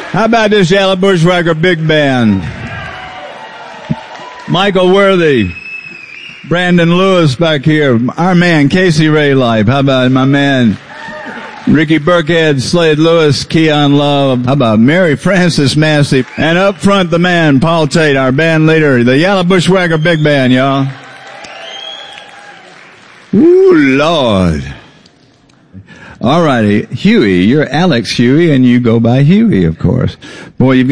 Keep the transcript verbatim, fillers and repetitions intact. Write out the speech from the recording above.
How about this Yellow Bushwhacker Big Band? Michael Worthy, Brandon Lewis back here, our man Casey Ray Life. How about my man Ricky Burkhead, Slade Lewis, Keon Love. How about Mary Frances Massey? And up front, the man, Paul Tate, our band leader, the Yellow Bushwhacker Big Band, y'all. Ooh, Lord. All righty. Huey, you're Alex Huey, and you go by Huey, of course. Boy, you've got